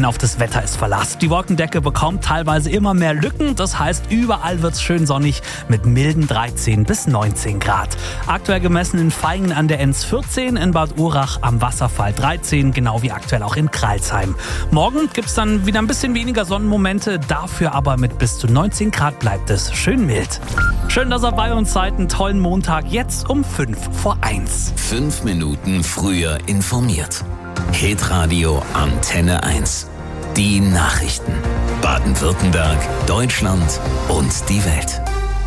hin auf das Wetter ist Verlass. Die Wolkendecke bekommt teilweise immer mehr Lücken. Das heißt, überall wird es schön sonnig mit milden 13 bis 19 Grad. Aktuell gemessen in Vaihingen an der Enns 14, in Bad Urach am Wasserfall 13, genau wie aktuell auch in Crailsheim. Morgen gibt es dann wieder ein bisschen weniger Sonnenmomente, dafür aber mit bis zu 19 Grad bleibt es schön mild. Schön, dass ihr bei uns seid. Einen tollen Montag, jetzt um 1:05. 5 Minuten früher informiert. Hitradio Antenne 1. Die Nachrichten. Baden-Württemberg, Deutschland und die Welt.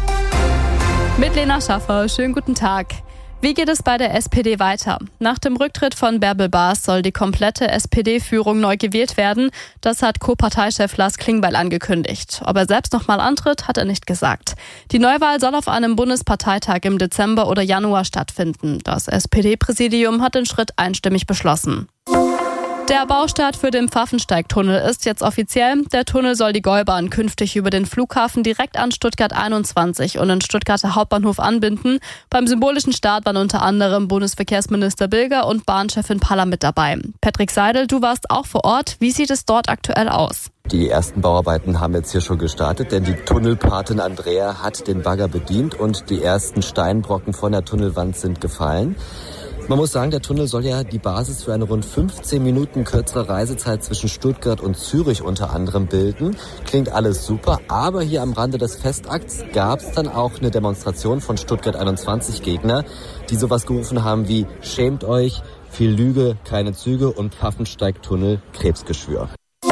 Mit Lena Schaffer, schönen guten Tag. Wie geht es bei der SPD weiter? Nach dem Rücktritt von Bärbel Baas soll die komplette SPD-Führung neu gewählt werden. Das hat Co-Parteichef Lars Klingbeil angekündigt. Ob er selbst nochmal antritt, hat er nicht gesagt. Die Neuwahl soll auf einem Bundesparteitag im Dezember oder Januar stattfinden. Das SPD-Präsidium hat den Schritt einstimmig beschlossen. Der Baustart für den Pfaffensteigtunnel ist jetzt offiziell. Der Tunnel soll die Gäubahn künftig über den Flughafen direkt an Stuttgart 21 und den Stuttgarter Hauptbahnhof anbinden. Beim symbolischen Start waren unter anderem Bundesverkehrsminister Bilger und Bahnchefin Paller mit dabei. Patrick Seidel, du warst auch vor Ort. Wie sieht es dort aktuell aus? Die ersten Bauarbeiten haben jetzt hier schon gestartet, denn die Tunnelpatin Andrea hat den Bagger bedient und die ersten Steinbrocken von der Tunnelwand sind gefallen. Man muss sagen, der Tunnel soll ja die Basis für eine rund 15 Minuten kürzere Reisezeit zwischen Stuttgart und Zürich unter anderem bilden. Klingt alles super, aber hier am Rande des Festakts gab es dann auch eine Demonstration von Stuttgart 21 Gegner, die sowas gerufen haben wie „Schämt euch, viel Lüge, keine Züge und Pfaffensteigtunnel, Krebsgeschwür".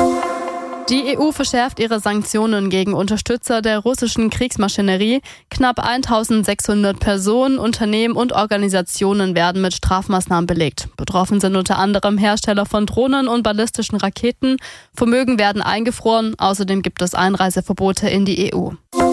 Die EU verschärft ihre Sanktionen gegen Unterstützer der russischen Kriegsmaschinerie. Knapp 1600 Personen, Unternehmen und Organisationen werden mit Strafmaßnahmen belegt. Betroffen sind unter anderem Hersteller von Drohnen und ballistischen Raketen. Vermögen werden eingefroren. Außerdem gibt es Einreiseverbote in die EU.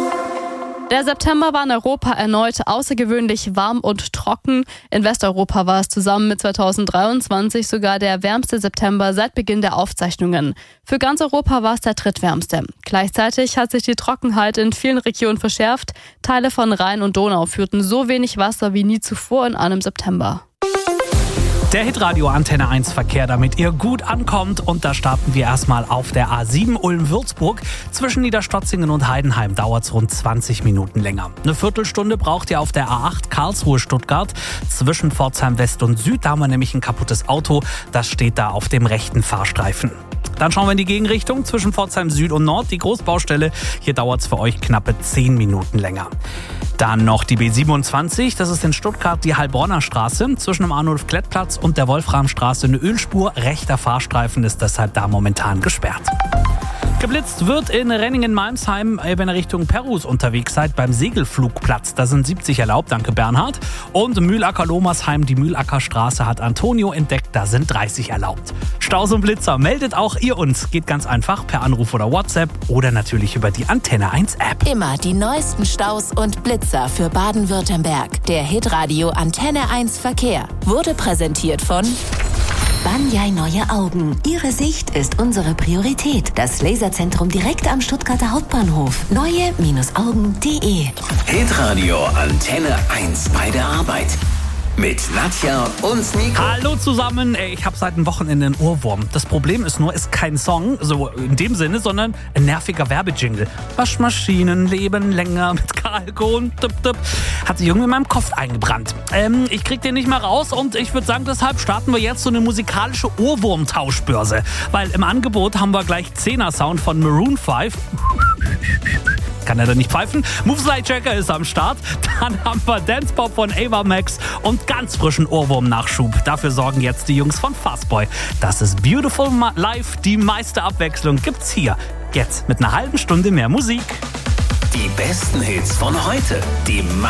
Der September war in Europa erneut außergewöhnlich warm und trocken. In Westeuropa war es zusammen mit 2023 sogar der wärmste September seit Beginn der Aufzeichnungen. Für ganz Europa war es der drittwärmste. Gleichzeitig hat sich die Trockenheit in vielen Regionen verschärft. Teile von Rhein und Donau führten so wenig Wasser wie nie zuvor in einem September. Der Hitradio Antenne 1 Verkehr, damit ihr gut ankommt. Und da starten wir erstmal auf der A7 Ulm-Würzburg. Zwischen Niederstotzingen und Heidenheim dauert es rund 20 Minuten länger. Eine Viertelstunde braucht ihr auf der A8 Karlsruhe-Stuttgart. Zwischen Pforzheim West und Süd, da haben wir nämlich ein kaputtes Auto. Das steht da auf dem rechten Fahrstreifen. Dann schauen wir in die Gegenrichtung zwischen Pforzheim Süd und Nord, die Großbaustelle. Hier dauert es für euch knappe 10 Minuten länger. Dann noch die B27, das ist in Stuttgart die Heilbronner Straße. Zwischen dem Arnulf-Klett-Platz und der Wolframstraße eine Ölspur. Rechter Fahrstreifen ist deshalb da momentan gesperrt. Geblitzt wird in Renningen-Malmsheim, wenn ihr Richtung Perus unterwegs seid, beim Segelflugplatz. Da sind 70 erlaubt, danke Bernhard. Und Mühlacker-Lomersheim, die Mühlackerstraße hat Antonio entdeckt, da sind 30 erlaubt. Staus und Blitzer, meldet auch ihr uns. Geht ganz einfach per Anruf oder WhatsApp oder natürlich über die Antenne 1 App. Immer die neuesten Staus und Blitzer für Baden-Württemberg. Der Hitradio Antenne 1 Verkehr wurde präsentiert von Banyai Neue Augen. Ihre Sicht ist unsere Priorität. Das Laserzentrum direkt am Stuttgarter Hauptbahnhof. Neue-Augen.de. Hitradio Antenne 1 bei der Arbeit. Mit Nadja und Nico. Hallo zusammen, ich habe seit einem Wochenende einen Ohrwurm. Das Problem ist nur, ist kein Song, so in dem Sinne, sondern ein nerviger Werbejingle. Waschmaschinen leben länger mit Kalkon. Hat sich irgendwie in meinem Kopf eingebrannt. Ich krieg den nicht mehr raus und ich würde sagen, deshalb starten wir jetzt so eine musikalische Ohrwurm-Tauschbörse. Weil im Angebot haben wir gleich 10er-Sound von Maroon 5. Kann er da nicht pfeifen? Moveslide Checker ist am Start. Dann haben wir Dance Pop von Ava Max und ganz frischen Ohrwurm-Nachschub. Dafür sorgen jetzt die Jungs von Fastboy. Das ist Beautiful Life. Die meiste Abwechslung gibt's hier. Jetzt mit einer halben Stunde mehr Musik. Die besten Hits von heute. Die